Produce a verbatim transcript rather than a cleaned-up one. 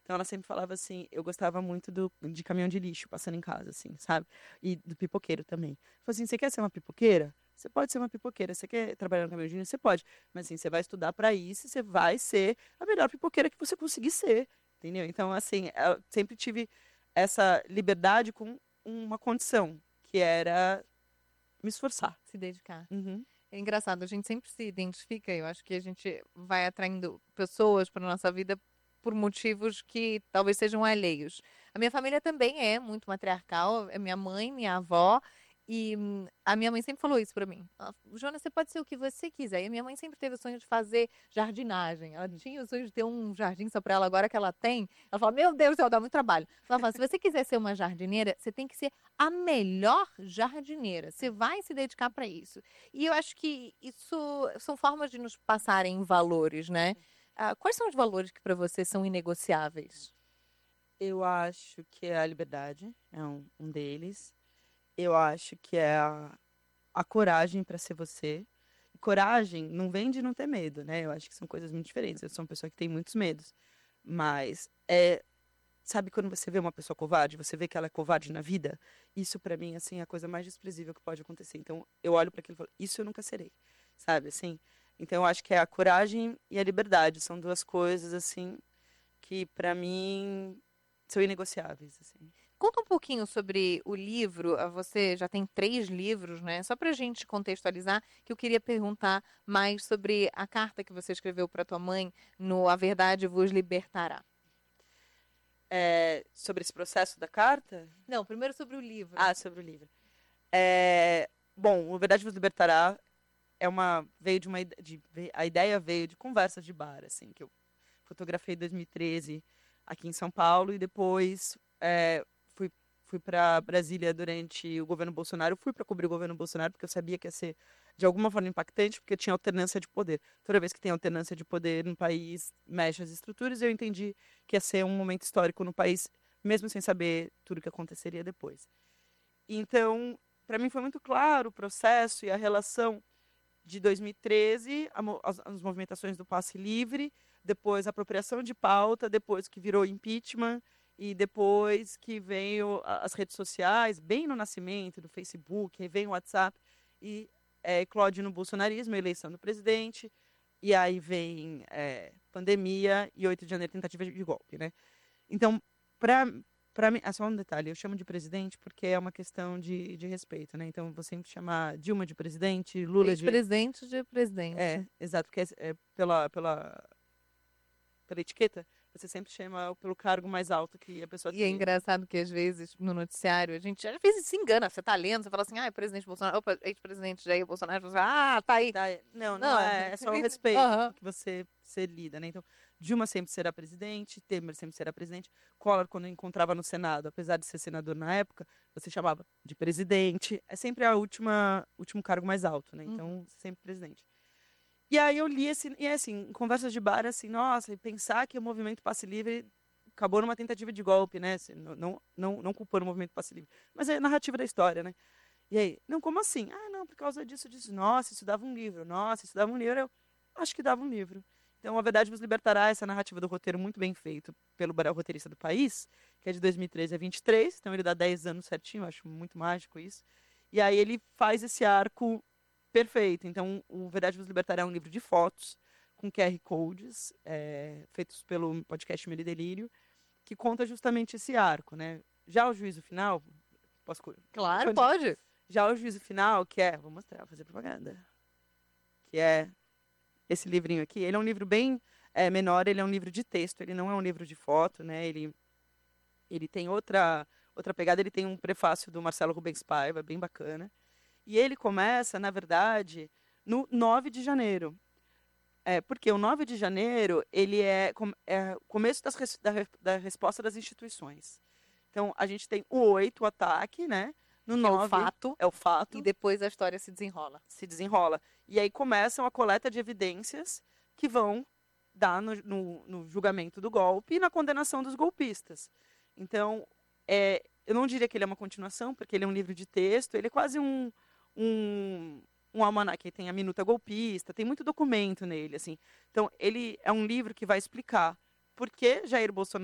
Então ela sempre falava assim, eu gostava muito do, de caminhão de lixo passando em casa, assim, sabe? E do pipoqueiro também. Falou assim, você quer ser uma pipoqueira? Você pode ser uma pipoqueira. Você quer trabalhar no caminhão de lixo? Você pode. Mas assim, você vai estudar para isso e você vai ser a melhor pipoqueira que você conseguir ser, entendeu? Então, assim, eu sempre tive essa liberdade com uma condição, que era me esforçar. Se dedicar. Uhum. É engraçado, a gente sempre se identifica, eu acho que a gente vai atraindo pessoas para nossa vida por motivos que talvez sejam alheios. A minha família também é muito matriarcal, é minha mãe, minha avó, e hum, a minha mãe sempre falou isso para mim. Ela, Joana, você pode ser o que você quiser. E a minha mãe sempre teve o sonho de fazer jardinagem. Ela tinha o sonho de ter um jardim só para ela, agora que ela tem. Ela fala, meu Deus do céu, dá muito trabalho. Ela fala, se você quiser ser uma jardineira, você tem que ser a melhor jardineira. Você vai se dedicar para isso. E eu acho que isso são formas de nos passarem valores, né? Ah, quais são os valores que para você são inegociáveis? Eu acho que é a liberdade, é um, um deles. Eu acho que é a, a coragem para ser você. E coragem não vem de não ter medo, né? Eu acho que são coisas muito diferentes. Eu sou uma pessoa que tem muitos medos. Mas é, sabe quando você vê uma pessoa covarde, você vê que ela é covarde na vida? Isso para mim assim é a coisa mais desprezível que pode acontecer. Então eu olho para aquilo e falo, isso eu nunca serei. Sabe assim? Então eu acho que é a coragem e a liberdade, são duas coisas assim que para mim são inegociáveis, assim. Conta um pouquinho sobre o livro. ah, Você já tem três livros, né? Só para a gente contextualizar, que eu queria perguntar mais sobre a carta que você escreveu para tua mãe no A Verdade Vos Libertará. É, sobre esse processo da carta? Não, primeiro sobre o livro. Ah, sobre o livro. É, bom, o Verdade Vos Libertará é uma veio de uma ide- de, a ideia veio de conversas de bar, assim, que eu fotografei em dois mil e treze aqui em São Paulo e depois é, fui fui para Brasília durante o governo Bolsonaro. Eu fui para cobrir o governo Bolsonaro porque eu sabia que ia ser de alguma forma impactante, porque tinha alternância de poder. Toda vez que tem alternância de poder no país, mexe as estruturas, e eu entendi que ia ser um momento histórico no país, mesmo sem saber tudo o que aconteceria depois. Então, para mim foi muito claro o processo e a relação de dois mil e treze, a mo- as, as movimentações do passe livre, depois a apropriação de pauta, depois que virou impeachment e depois que veio a- as redes sociais, bem no nascimento do Facebook, aí vem o WhatsApp e é, eclode no bolsonarismo, a eleição do presidente, e aí vem é, pandemia e oito de janeiro, tentativa de golpe, né? Então, para para mim, é só um detalhe, eu chamo de presidente porque é uma questão de, de respeito, né? Então, vou sempre chamar Dilma de presidente, Lula de. Ex-presidente de É, presidente. exato, porque é, é pela, pela, pela etiqueta, você sempre chama pelo cargo mais alto que a pessoa E é tem. engraçado que às vezes no noticiário a gente às vezes se engana, você tá lendo, você fala assim, ah, é presidente Bolsonaro, opa, ex-presidente Jair Bolsonaro, você fala, ah, tá aí. Tá, não, não Não, é, é só o respeito com aham. que você, você lida, né? Então, Dilma sempre será presidente, Temer sempre será presidente, Collor, quando encontrava no Senado, apesar de ser senador na época, você chamava de presidente, é sempre a última, último cargo mais alto, né? Uhum. Então, sempre presidente. E aí eu li esse, e assim, em conversas de bar, assim, nossa, e pensar que o movimento Passe Livre acabou numa tentativa de golpe, né? Assim, não, não, não, não culpando o movimento Passe Livre, mas é a narrativa da história, né? E aí, não, como assim? Ah, não, por causa disso, disso. Nossa, isso dava um livro. Nossa, isso dava um livro. Eu acho que dava um livro. Então, A Verdade Vos Libertará, essa narrativa do roteiro muito bem feito pelo roteirista do país, que é de dois mil e treze a vinte e três, então ele dá dez anos certinho, eu acho muito mágico isso. E aí ele faz esse arco perfeito. Então, o Verdade Vos Libertará é um livro de fotos, com Q R Codes, é, feitos pelo podcast Medo e Delírio, que conta justamente esse arco, né? Já o juízo final, posso Claro, pode. já o juízo final, que é, vou mostrar, vou fazer propaganda, que é esse livrinho aqui, ele é um livro bem é, menor, ele é um livro de texto, ele não é um livro de foto, né? Ele, ele tem outra, outra pegada, ele tem um prefácio do Marcelo Rubens Paiva, bem bacana. E ele começa, na verdade, no nove de janeiro. É, porque o nove de janeiro, ele é, é o começo das, da, da resposta das instituições. Então, a gente tem o oito, o ataque, né? No Que é o nove fato, é o e fato, depois a história se desenrola. se desenrola. E aí começam a coleta de evidências que vão dar no, no, no julgamento do golpe e na condenação dos golpistas. Então, é, eu não diria que ele é uma continuação, porque ele é um livro de texto, ele é quase um, um, um almanaque, tem a minuta golpista, tem muito documento nele, assim. Então, ele é um livro que vai explicar por que Jair Bolsonaro